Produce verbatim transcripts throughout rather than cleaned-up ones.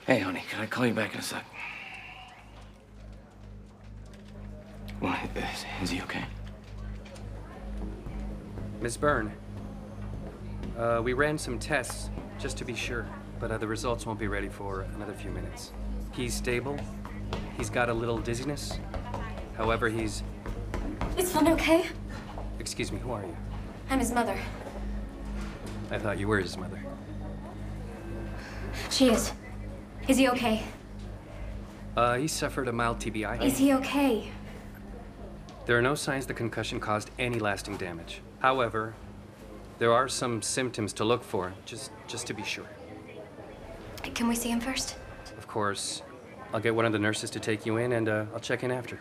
Hey, honey, can I call you back in a sec? Well, is, is he okay? Miss Byrne, uh, we ran some tests just to be sure, but uh, the results won't be ready for another few minutes. He's stable. He's got a little dizziness. However, he's... Is Flynn okay? Excuse me, who are you? I'm his mother. I thought you were his mother. She is. Is he okay? Uh, he suffered a mild T B I. Is he okay? There are no signs the concussion caused any lasting damage. However, there are some symptoms to look for, just, just to be sure. Can we see him first? Of course. I'll get one of the nurses to take you in, and uh, I'll check in after.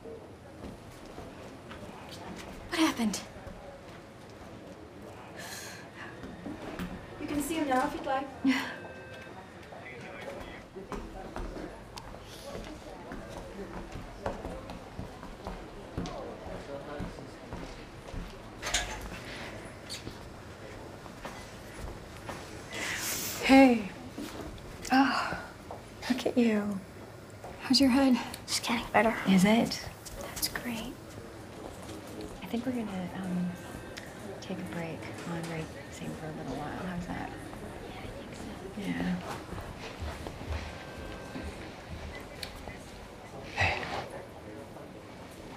What happened? You can see him now if you'd like. Hey. Oh, look at you. How's your head? It's getting better. Is it? That's great. I think we're gonna um, take a break on racing for a little while. How's that? Yeah.